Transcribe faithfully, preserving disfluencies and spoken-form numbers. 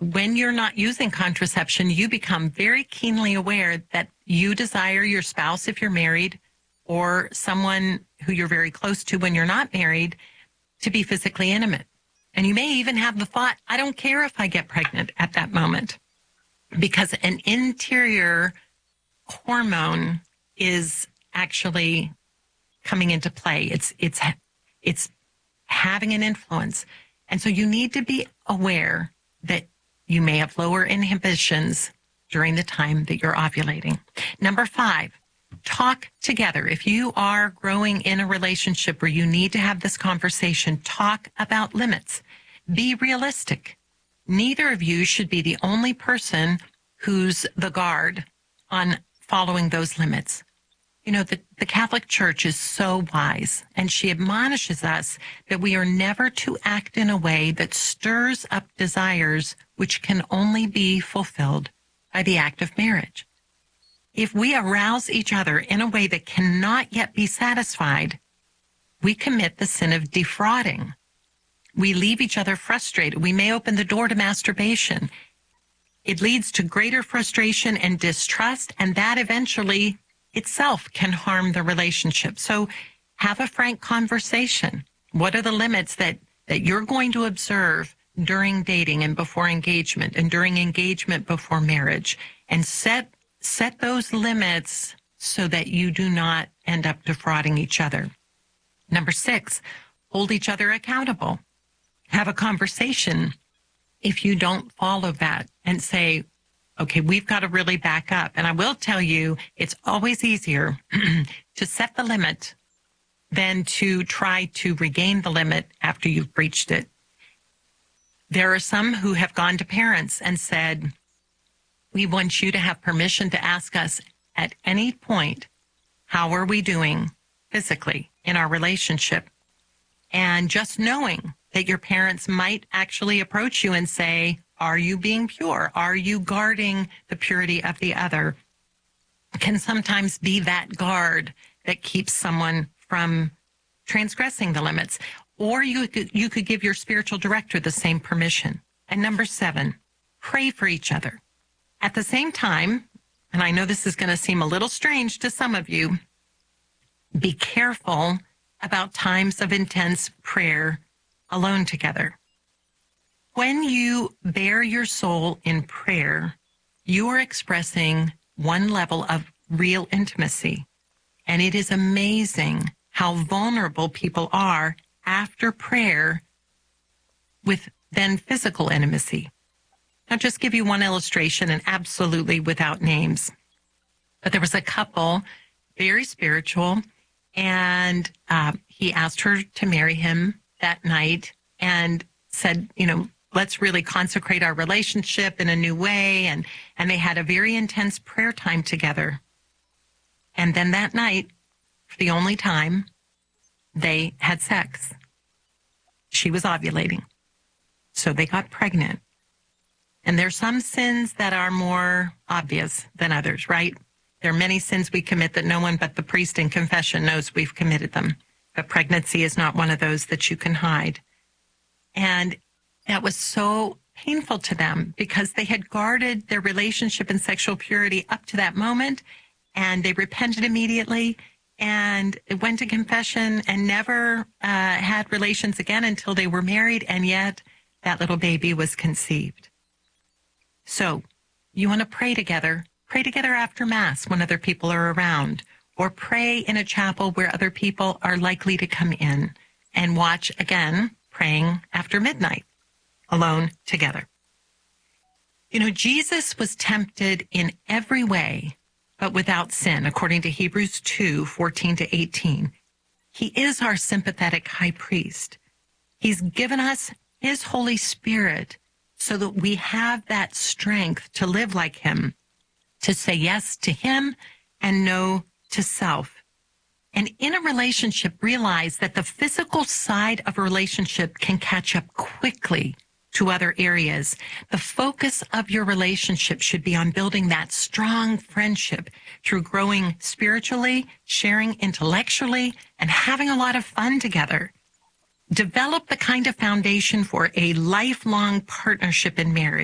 when you're not using contraception, you become very keenly aware that you desire your spouse, if you're married, or someone who you're very close to when you're not married, to be physically intimate. And you may even have the thought, I don't care if I get pregnant at that moment, because an interior hormone is actually coming into play. It's, it's, it's having an influence. And so you need to be aware that you may have lower inhibitions during the time that you're ovulating. Number five, talk together. If you are growing in a relationship where you need to have this conversation, talk about limits. Be realistic. Neither of you should be the only person who's the guard on following those limits. You know, the, the Catholic Church is so wise, and she admonishes us that we are never to act in a way that stirs up desires which can only be fulfilled by the act of marriage. If we arouse each other in a way that cannot yet be satisfied, we commit the sin of defrauding. We leave each other frustrated. We may open the door to masturbation. It leads to greater frustration and distrust, and that eventually itself can harm the relationship. So have a frank conversation. What are the limits that, that you're going to observe during dating and before engagement, and during engagement before marriage? And set, set those limits so that you do not end up defrauding each other. Number six, hold each other accountable. Have a conversation if you don't follow that and say, okay, we've got to really back up. And I will tell you, it's always easier to set the limit than to try to regain the limit after you've breached it. There are some who have gone to parents and said, we want you to have permission to ask us at any point, how are we doing physically in our relationship? And just knowing that your parents might actually approach you and say, are you being pure? Are you guarding the purity of the other? Can sometimes be that guard that keeps someone from transgressing the limits. Or you could, you could give your spiritual director the same permission. And number seven, pray for each other. At the same time, and I know this is going to seem a little strange to some of you, be careful about times of intense prayer alone together. When you bare your soul in prayer, you are expressing one level of real intimacy. And it is amazing how vulnerable people are after prayer with then physical intimacy. I'll just give you one illustration, and absolutely without names. But there was a couple, very spiritual, and uh, he asked her to marry him that night and said, you know, let's really consecrate our relationship in a new way. And, and they had a very intense prayer time together. And then that night, for the only time, they had sex. She was ovulating. So they got pregnant. And there's some sins that are more obvious than others, right? There are many sins we commit that no one but the priest in confession knows we've committed them. But pregnancy is not one of those that you can hide. And that was so painful to them because they had guarded their relationship and sexual purity up to that moment, and they repented immediately and went to confession and never uh, had relations again until they were married, and yet that little baby was conceived. So you want to pray together. Pray together after Mass when other people are around, or pray in a chapel where other people are likely to come in, and watch, again, praying after midnight, alone together. You know, Jesus was tempted in every way, but without sin, according to Hebrews two, fourteen to eighteen. He is our sympathetic high priest. He's given us his Holy Spirit so that we have that strength to live like him, to say yes to him and no to self. And in a relationship, realize that the physical side of a relationship can catch up quickly to other areas. The focus of your relationship should be on building that strong friendship through growing spiritually, sharing intellectually, and having a lot of fun together. Develop the kind of foundation for a lifelong partnership in marriage